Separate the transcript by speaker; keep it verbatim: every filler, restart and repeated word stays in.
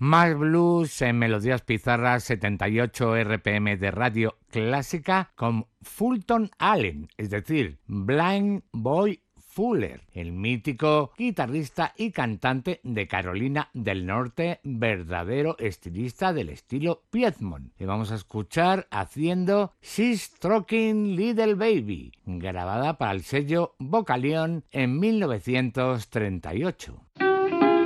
Speaker 1: Más blues en melodías pizarras, setenta y ocho R P M de radio clásica con Fulton Allen, es decir, Blind Boy Fuller, el mítico guitarrista y cantante de Carolina del Norte, verdadero estilista del estilo Piedmont. Y vamos a escuchar haciendo She's Stroking Little Baby, grabada para el sello Vocalion en mil novecientos treinta y ocho.